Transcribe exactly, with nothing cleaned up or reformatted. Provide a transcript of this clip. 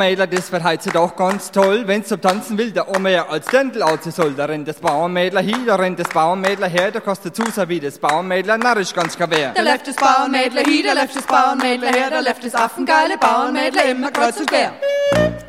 Mädler, das verheizt sie doch ganz toll. Wenn's zum Tanzen will, der auch mehr als Dirndl aussehen soll. Da rennt das Bauernmädler hin, da rennt das Bauernmädler her, da kostet zu wie das Bauernmädler narrisch ganz schwer. Da läuft das Bauernmädler hin, da läuft das Bauernmädler her, da läuft das affengeile Bauernmädler immer kreuz und quer.